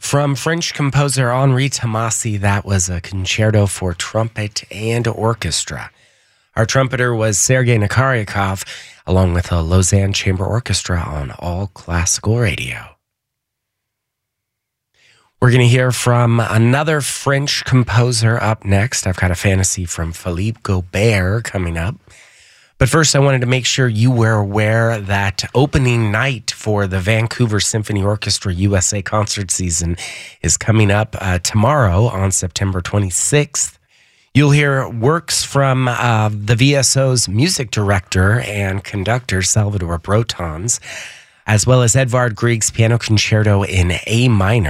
From French composer Henri Tomasi, that was a concerto for trumpet and orchestra. Our trumpeter was Sergei Nakaryakov, along with a Lausanne Chamber Orchestra on All Classical Radio. We're going to hear from another French composer up next. I've got a fantasy from Philippe Gobert coming up. But first, I wanted to make sure you were aware that opening night for the Vancouver Symphony Orchestra USA concert season is coming up tomorrow on September 26th. You'll hear works from the VSO's music director and conductor, Salvador Brotons, as well as Edvard Grieg's Piano Concerto in A minor.